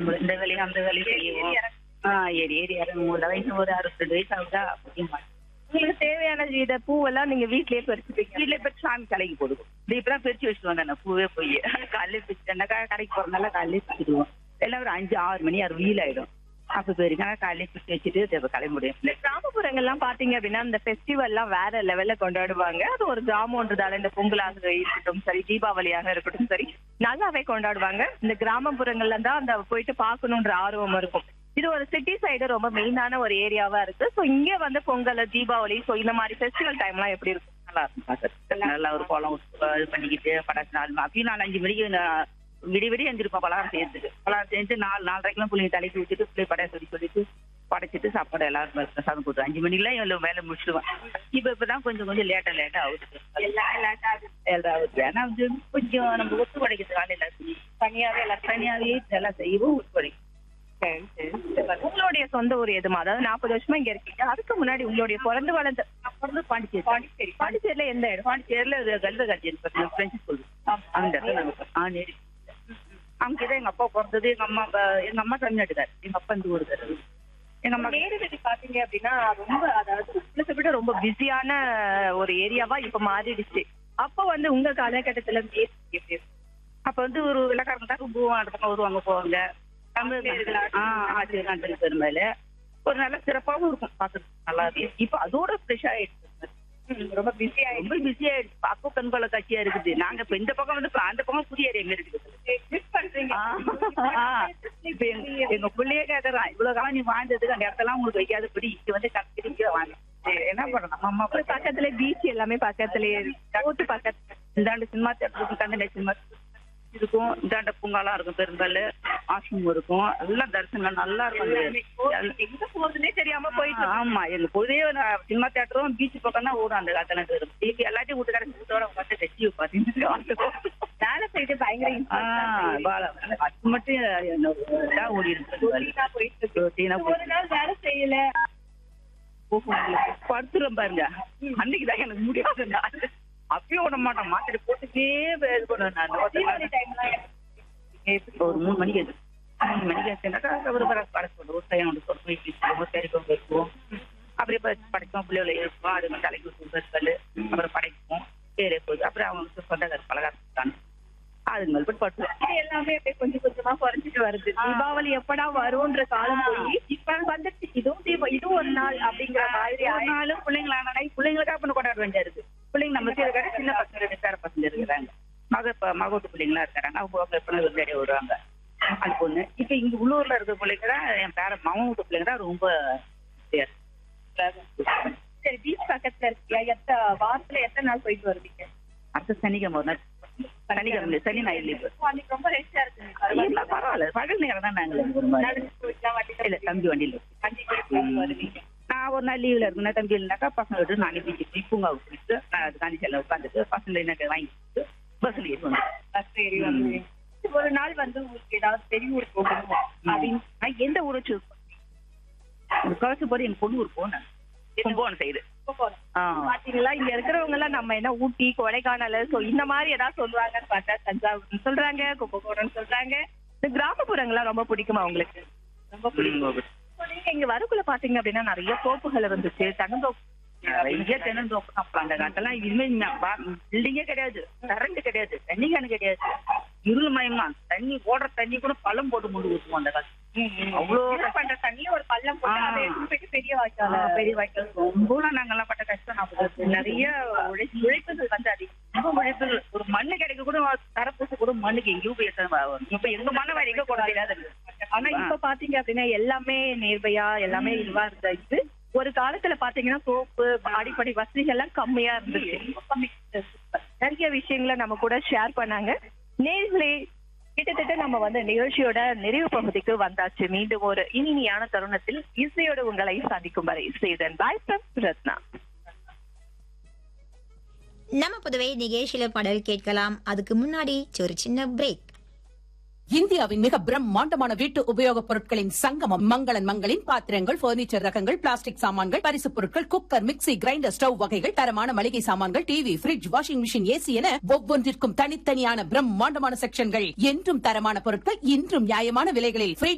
இந்த வேலையும் அந்த வேலையும் செய்வோம். ஏறி ஏறி இறங்குவோம். ஒரு வயசு ஒரு 62 வயசு ஆகுதா புரிய மாட்டேன். உங்களுக்கு தேவையான வித பூவெல்லாம் நீங்க வீட்லயே பறிச்சுப்பீங்க. வீட்டுல போய் சாமி கலைக்கு போடுவோம். இப்பதான் பிரிச்சு வச்சுட்டு வந்தேன் நான் பூவே போய் காலையில பிரிச்சுட்டேன்னாக்கா கடைக்கு போறதுனால காலையில பிரிச்சுடுவோம். எல்லாம் ஒரு 5-6 மணி 6 வெயில் ஆயிடும். அப்ப போயிருக்கா காலையில பிரிச்சு வச்சுட்டு கிளம்ப முடியும். கிராமப்புறங்கள்லாம் பாத்தீங்க அப்படின்னா இந்த ஃபெஸ்டிவல்லாம் வேற லெவல்ல கொண்டாடுவாங்க. அது ஒரு கிராமம்ன்றதால இந்த பொங்கலாக இருக்கட்டும் சரி, தீபாவளியாக இருக்கட்டும் சரி, நல்லாவே கொண்டாடுவாங்க. இந்த கிராமப்புறங்கள்ல தான் அந்த போயிட்டு பாக்கணும்ன்ற ஆர்வம் இருக்கும். இது ஒரு சிட்டி சைடு ரொம்ப மெயினான ஒரு ஏரியாவா இருக்கு. சோ இங்க வந்து பொங்கல், தீபாவளி, சோ இந்த மாதிரி ஃபெஸ்டிவல் டைம்லாம் எப்படி இருக்கும்? நல்லா இருக்கும். நல்லா ஒரு கோலம் இது பண்ணிக்கிட்டு படாச்சு 4 அப்பயும் 4-5 மணிக்கு விடிய எந்திருப்போம் பலகாரம் செய்யறதுக்கு. பலகாரம் செஞ்சு 4-4:30 பிள்ளைங்க தலைக்கு ஊற்றிட்டு பிள்ளை படைய சொல்லிட்டு படைச்சிட்டு சாப்பாடு எல்லாரும் சாதம் போட்டு 5 மணிக்கெல்லாம் எவ்வளவு வேலை முடிச்சிடுவேன். இப்பதான் கொஞ்சம் லேட்டா ஆகுது. ஏன்னா வந்து கொஞ்சம் நம்ம ஒத்து படைக்கிறதுக்கான எல்லாத்தையும் தனியாவே எல்லாம் செய்வோம் ஒத்து படைக்கும். உங்களுடைய சொந்த ஊர் எதுமா? அதாவது 40 வருஷமா இங்க இருக்கீங்க. அதுக்கு முன்னாடி உங்களுடைய பிறந்து வளர்ந்த பாண்டிச்சேரியில எந்த இடம்? பாண்டிச்சேரியில கல்வ காட்சி பிரெஞ்சு ஸ்கூல் அந்த அங்கதான் எங்க அப்பா பிறந்தது. எங்க அம்மா தமிழ்நாட்டுக்காரு. எங்க அப்பா இந்த ஊருக்காரு. எங்க அம்மா நேரடி பாத்தீங்க அப்படின்னா ரொம்ப, அதாவது விட ரொம்ப பிஸியான ஒரு ஏரியாவா இப்ப மாறிடுச்சு. அப்ப வந்து உங்க காலகட்டத்துல அப்ப வந்து ஒரு இலக்காரங்க தான் போவோம். அந்த பக்கம் வருவாங்க போவாங்க. தமிழ் ஆசிரியர் பெருமையில ஒரு நல்ல சிறப்பாகவும் இருக்கும். பாக்குறதுக்கு நல்லா இருக்கு. இப்ப அதோட ஃப்ரெஷ் ஆயிடுச்சு. ரொம்ப பிஸி ஆயிடுச்சு. அப்போ கண்கொள்ள காட்சியா இருக்குது. நாங்க இப்ப இந்த பக்கம் வந்து அந்த பக்கம் புதிய ஏரியா இருக்குது. எங்க பிள்ளையே கேக்குறான், இவ்வளவு காலம் நீ வாழ்ந்ததுக்கு அந்த இடத்தெல்லாம் உங்களுக்கு வைக்காதபடி இங்க வந்து கத்திரிக்க வாங்க. என்ன பண்றோம்? நம்ம அம்மா பக்கத்துல பீச் எல்லாமே பக்கத்துலயே பக்கத்துல இந்தாண்டு சினிமா தேட்டர் கந்த சினிமா இருக்கும். இந்தாண்ட பூங்காலாம் இருக்கும். பெரும்பால் ஆசியம் இருக்கும். எல்லாம் தரிசனம் நல்லா இருக்கும். எங்க போறதுன்னே தெரியாம போயிட்டு. ஆமா, எங்க பொழுதே சினிமா தேட்டரும் பீச் பக்கம் தான் ஓடும். அந்த காலத்துல இருக்கும். எல்லாத்தையும் வீட்டுக்கார பார்த்து டெஸ்டிவ் பாத்தீங்கன்னா வேலை செய்து பயங்கர அது மட்டும் ஓடி இருக்கு. வேலை செய்யல படுத்துறோம் பாருங்க. அன்னைக்குதான் எனக்கு முடியாது. அப்பயும் விட மாட்டேன். மாத்திரை போட்டுக்கே இது பண்ணுவேன் நான். ஒரு 3 மணிக்கு 3 மணிக்கு வச்சுனாக்கா ஒரு படைச்சு ஒரு டைம் வைக்குவோம். அப்படியே படைப்போம். பிள்ளைகளை எழுப்போம். அது மாதிரி தலைக்கு கல் அப்புறம் படைப்போம். பேரே போகுது. அப்புறம் அவங்க சொந்தக்கார பலகாரம் அது மாதிரி படுத்துவோம். இது எல்லாமே அப்படியே கொஞ்சம் கொஞ்சமா குறைஞ்சிட்டு வருது. தீபாவளி எப்படா வரும்ன்ற காலம் போய் இப்ப வந்துட்டு இதுவும் ஒரு நாள் அப்படிங்கிற மாதிரி. ஆனாலும் பிள்ளைங்களுக்காக பண்ண கொண்டாட வேண்டியா இருக்கு. பிள்ளைங்க நம்ம சீரகார சின்ன பசங்க 2 பேர பசங்க இருக்கிறாங்க. மகோட்டு பிள்ளைங்களா இருக்கிறாங்க. அவங்க எப்படின்னா விளையாடி வருவாங்க. அது பொண்ணு. இப்ப இங்க உள்ளூர்ல இருக்க பிள்ளைங்க தான் என் பேர மகன் பிள்ளைங்க தான் ரொம்ப சரி. பீச் பக்கத்துல இருக்கியா? வாரத்துல எத்தனை நாள் போயிட்டு வருவீங்க? அடுத்த சனிக்கிழமை ஒரு நாள். சனி ஞாயிறு ரொம்ப ரெஸ்டா இருக்கு. பரவாயில்ல. பகல் நேரம் தான் நாங்க தம்பி வண்டியில வருவீங்க. நான் ஒரு நாள் லீவ்ல இருக்குன்னா தம்பி இல்லைனாக்கா பசங்க விட்டு நானே பீச்சு போய் பூங்காவுக்கு போயிட்டு நான் அது காந்தி செல்ல உட்காந்துட்டு பசங்க என்ன வாங்கிட்டு பஸ்ல ஏறி வந்து ஒரு நாள் வந்து உங்களுக்கு ஏதாவது பெரிய ஊர் போகணும் அப்படின்னு எந்த ஊரை சூஸ் பண்ணுங்க? கவச்சு போது என் பொண்ணு ஊர் போனேன். கும்பகோணம் சைடு பாத்தீங்களா? இங்க இருக்கிறவங்க எல்லாம் நம்ம என்ன ஊட்டி, கொடைக்கானல், சோ இந்த மாதிரி ஏதாவது சொல்றாங்கன்னு பார்த்தா தஞ்சாவூர் சொல்றாங்க, கும்பகோணம் சொல்றாங்க. இந்த கிராமப்புறங்கள்லாம் ரொம்ப பிடிக்குமா உங்களுக்கு? ரொம்ப பிடிக்கும். நீங்க இங்க வரக்குள்ள பாத்தீங்க அப்படின்னா நிறைய தோப்புகள் இருந்துச்சு. தென்னந்தோப்பு தென்னந்தோப்பு. அந்த காலத்தெல்லாம் இனிமே பில்டிங்கே கிடையாது, கரண்ட் கிடையாது, தண்ணி கேனு கிடையாது. இருள் மயமா தண்ணி ஓடுற தண்ணி கூட பள்ளம் போட்டு கொண்டு ஊற்றுவோம் அந்த காலத்துல. அவ்வளவு பண்ற தண்ணி ஒரு பள்ளம் போட்டு பெரிய வாய்க்கால் ரொம்ப நாங்கெல்லாம் பட்ட கஷ்டம். நிறைய உழைப்புகள் வந்து அதிகம். உழைப்புகள் ஒரு மண்ணு கிடைக்க கூட தரப்பூசு கூட மண்ணுக்கு எங்கேயும் போய் இப்ப எங்க மண்ணை வேற எங்க கூட தெரியாது. ஆனா இப்ப பாத்தீங்க அப்படின்னா எல்லாமே நேர்மையா எல்லாமே இதுவா இருந்துச்சு. ஒரு காலத்துல பாத்தீங்கன்னா சோப்பு அடிப்படை வசதிகள் எல்லாம் கம்மியா இருந்துச்சு. நிறைய விஷயங்களை நம்ம கூட ஷேர் பண்ணாங்க. நேர்களே, கிட்டத்தட்ட நம்ம வந்து நிகழ்ச்சியோட நிறைவு பகுதிக்கு வந்தாச்சு. மீண்டும் ஒரு இனிமையான தருணத்தில் இசையோடு உங்களை சந்திக்கும் வரை இசையுடன் பாய் ஃப்ரம் ரத்னா. நம்ம புதுவை நிகழ்ச்சியில பாடல் கேட்கலாம். அதுக்கு முன்னாடி ஒரு சின்ன பிரேக். இந்தியாவின் மிக பிரம்மாண்டமான வீட்டு உபயோகப் பொருட்களின் சங்கமம் மங்களன் மங்களின் பாத்திரங்கள், பர்னிச்சர் ரகங்கள், பிளாஸ்டிக் சாமான்கள், பரிசுப் பொருட்கள், குக்கர், மிக்ஸி, கிரைண்டர், ஸ்டவ் வகைகள், தரமான மளிகை சாமான்கள், TV, fridge, washing machine, AC என ஒவ்வொன்றிற்கும் தனித்தனியான பிரம்மாண்டமான செக்ஷன்கள். என்றும் தரமான பொருட்கள், இன்றும் நியாயமான விலைகளில்